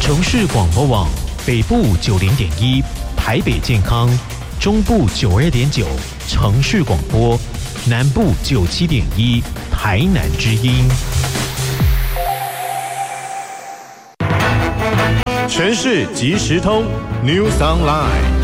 城市广播网北部90.1，台北健康，中部92.9，城市广播，南部97.1，台南之音。 城市即时通 News Online。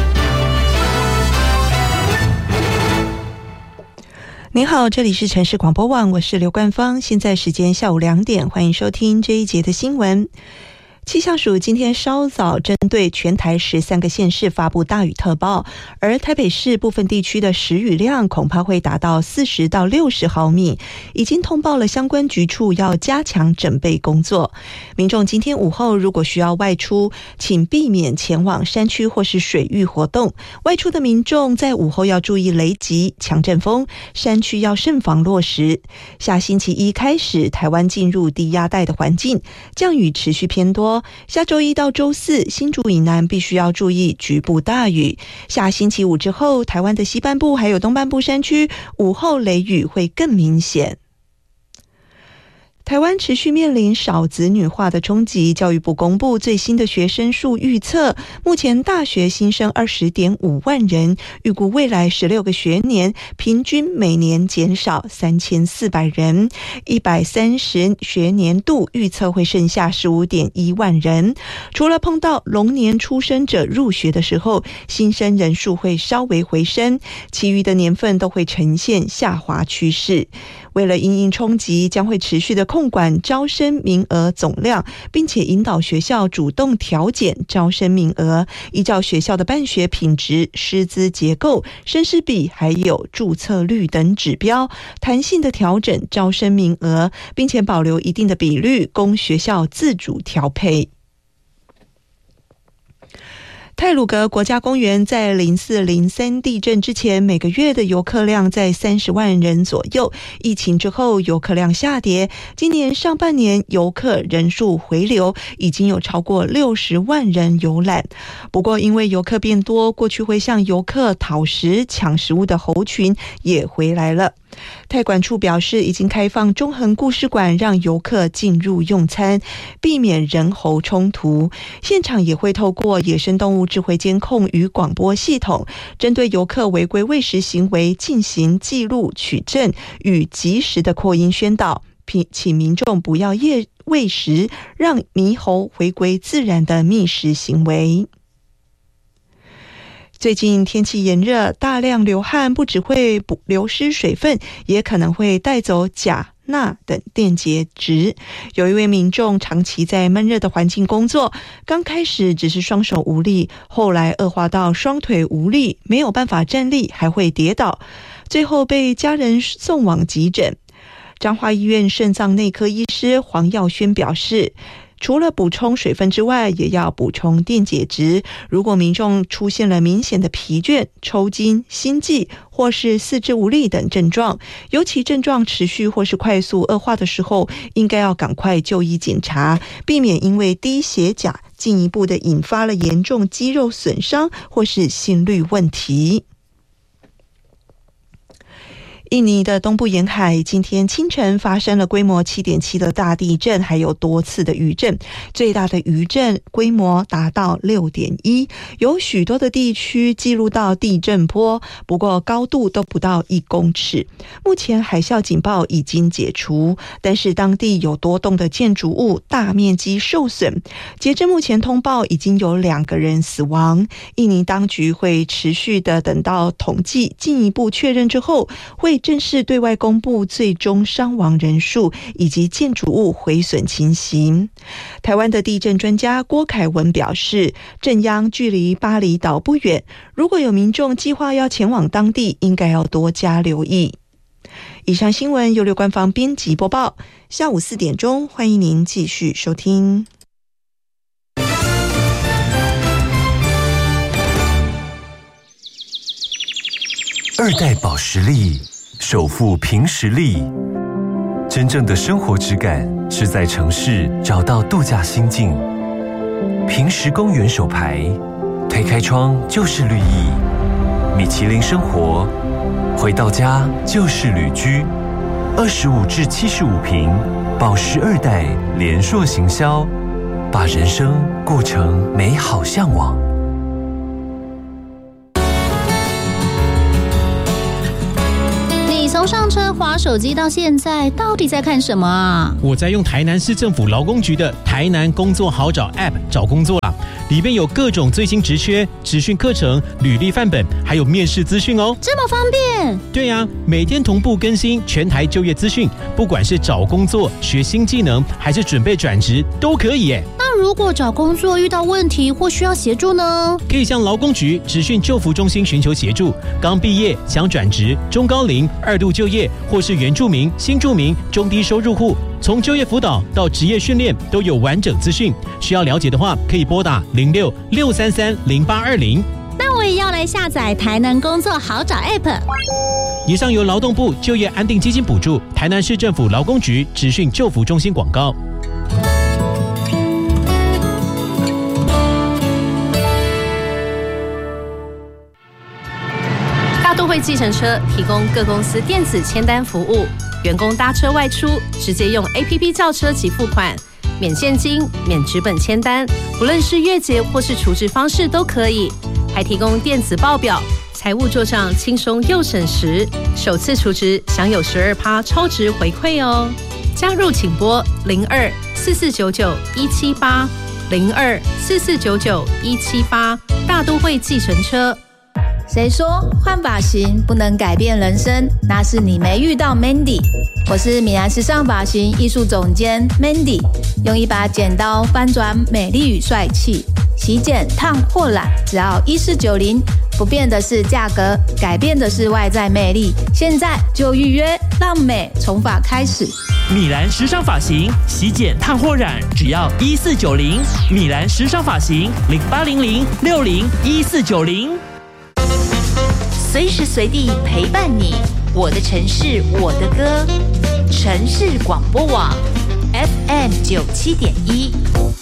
您好，这里是城市广播网，我是刘冠芳，现在时间下午2点，欢迎收听这一节的新闻。气象署今天稍早针对全台13个县市发布大雨特报，而台北市部分地区的时雨量恐怕会达到40到60毫米，已经通报了相关局处要加强准备工作。民众今天午后如果需要外出，请避免前往山区或是水域活动。外出的民众在午后要注意雷击、强阵风，山区要慎防落石。下星期一开始，台湾进入低压带的环境，降雨持续偏多。下周一到周四，新竹以南必须要注意局部大雨。下星期五之后，台湾的西半部还有东半部山区，午后雷雨会更明显。台湾持续面临少子女化的冲击，教育部公布最新的学生数预测，目前大学新生20.5万人，预估未来16个学年平均每年减少3400人，130学年度预测会剩下15.1万人。除了碰到龙年出生者入学的时候，新生人数会稍微回升，其余的年份都会呈现下滑趋势。为了因应冲击，将会持续的控管招生名额总量，并且引导学校主动调减招生名额，依照学校的办学品质、师资结构、生师比还有注册率等指标，弹性的调整招生名额，并且保留一定的比率供学校自主调配。太鲁阁国家公园在04、03地震之前，每个月的游客量在30万人左右。疫情之后，游客量下跌。今年上半年游客人数回流，已经有超过60万人游览。不过，因为游客变多，过去会向游客讨食、抢食物的猴群也回来了。太管处表示，已经开放中横故事馆让游客进入用餐，避免人猴冲突。现场也会透过野生动物智慧监控与广播系统，针对游客违规喂食行为进行记录取证与及时的扩音宣导，请民众不要夜喂食，让猕猴回归自然的觅食行为。最近天气炎热，大量流汗不只会流失水分，也可能会带走钾、钠等电解质。有一位民众长期在闷热的环境工作，刚开始只是双手无力，后来恶化到双腿无力，没有办法站立，还会跌倒，最后被家人送往急诊。彰化医院肾脏内科医师黄耀轩表示，除了补充水分之外，也要补充电解质。如果民众出现了明显的疲倦、抽筋、心悸或是四肢无力等症状，尤其症状持续或是快速恶化的时候，应该要赶快就医检查，避免因为低血钾进一步的引发了严重肌肉损伤或是心律问题。印尼的东部沿海今天清晨发生了规模 7.7 的大地震，还有多次的余震，最大的余震规模达到 6.1， 有许多的地区记录到地震波，不过高度都不到1公尺。目前海啸警报已经解除，但是当地有多栋的建筑物大面积受损，截至目前通报已经有2个人死亡。印尼当局会持续的等到统计进一步确认之后，会正式对外公布最终伤亡人数以及建筑物毁损情形。台湾的地震专家郭凯文表示，震央距离巴厘岛不远，如果有民众计划要前往当地，应该要多加留意。以上新闻由刘官方编辑播报，下午4点钟，欢迎您继续收听。 2代保时力，首富凭实力。真正的生活质感是在城市找到度假心境。平实公园手牌，推开窗就是绿意。米其林生活，回到家就是旅居。25至75坪，保时2代联硕行销， 把人生过成美好向往。 你从上车滑手机到现在，到底在看什么啊？ 我在用台南市政府劳工局的台南工作好找 App 找工作啦，里面有各种最新职缺、职训课程、履历范本，还有面试资讯哦。 这么方便？ 对呀，每天同步更新全台就业资讯，不管是找工作、学新技能，还是准备转职，都可以耶。 那如果找工作遇到问题或需要协助呢？ 可以向劳工局职训就服中心寻求协助。刚毕业想转职、中高龄、2度就业，或是原住民、新住民、中低收入户，从就业辅导到职业训练都有完整资讯。需要了解的话，可以拨打06-633-0820。 那我也要来下载台南工作好找 App。 以上由劳动部就业安定基金补助，台南市政府劳工局职训就服中心广告。 大都会计程车提供各公司电子签单服务，员工搭车外出直接用 APP 叫车及付款，免现金、免纸本签单，不论是月结或是储值方式都可以，还提供电子报表，财务做账轻松又省时，首次储值享有12%超值回馈哦。加入请拨02-4499-178 02-4499-178，大都会计程车。 谁说换发型不能改变人生？那是你没遇到 Mandy。 我是米兰时尚发型艺术总监 Mandy， 用一把剪刀翻转美丽与帅气，洗剪烫或染只要1490，不变的是价格，改变的是外在魅力。现在就预约，让美从发开始。 米兰时尚发型洗剪烫或染只要1490，米兰时尚发型0800601490。 随时随地陪伴你，我的城市我的歌，城市广播网 FM97.1。